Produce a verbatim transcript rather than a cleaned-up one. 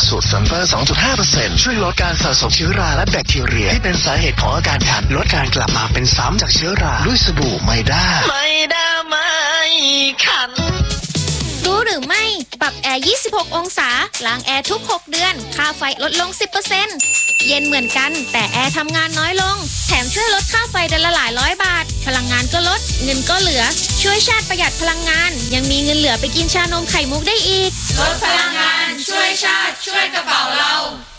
สูตรซัลเฟอร์ สองจุดห้าเปอร์เซ็นต์ ช่วยลดการสะสมเชื้อราและแบคทีเรียที่เป็นสาเหตุของอาการคันลดการกลับมาเป็นซ้ำจากเชื้อราด้วยสบู่ไมด้าไมด้าไม่คันรู้หรือไม่ปรับแอร์ยี่สิบหกองศาล้างแอร์ทุกหกเดือนค่าไฟลดลง สิบเปอร์เซ็นต์ เย็นเหมือนกันแต่แอร์ทำงานน้อยลงแถมช่วยลดค่าไฟเดือนละหลายร้อยบาทพลังงานก็ลดเงินก็เหลือช่วยชาติประหยัดพลังงานยังมีเงินเหลือไปกินชานมไข่มุกได้อีกลดพลังงานช่วยชาติช่วยกระเป๋าเรา